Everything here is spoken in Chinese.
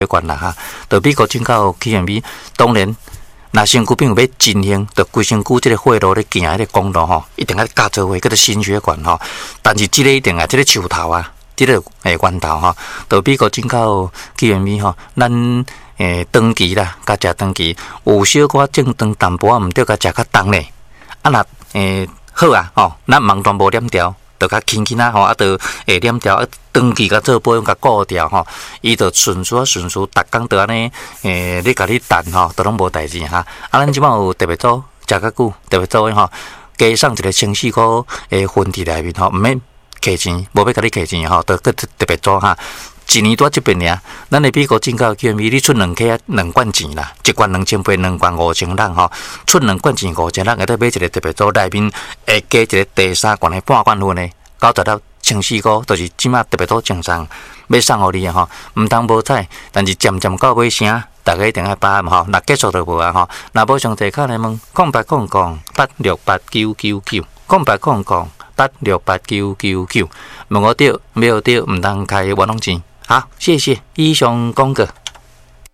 管啦哈。到美国进口去用米，当然，若身躯并有要振兴，就规身躯即个血路咧行迄个公路吼，一定要加做伙，叫做心血管吼。但是即个一定啊，即个树头啊，即个源头吼，到美国进口去用米吼，咱长期啦，甲食长期，有小可正长淡薄仔，毋对，甲食较重咧。啊，若好啊，吼，咱网段无链条。就较轻轻啊吼，啊，就下链条啊，长期甲做保养甲固掉吼，伊就顺序，逐工就安尼你甲你等吼，都拢无代志哈。啊，咱即摆有特别组，食较久，特别组诶吼，加上一个清洗股分伫内面吼，毋免客钱，无要甲你客钱吼，就搁特别组哈。一年多即边尔，咱诶美国进口 QMB 你出2罐钱啦，一罐2000杯，2罐5000人吼，出2罐钱5000人，会得买一个特别组内面会加一个第3罐诶半罐份诶，90粒清洗股，就是即马特别组正常要送互你诶吼，毋通无彩，但是渐渐到尾声，大家一定要把握吼，若结束就无啊吼，若无上侪卡来问0800-8689999，0800-8689999，问我对，没有对，毋通开冤枉钱。好，谢谢以上讲过。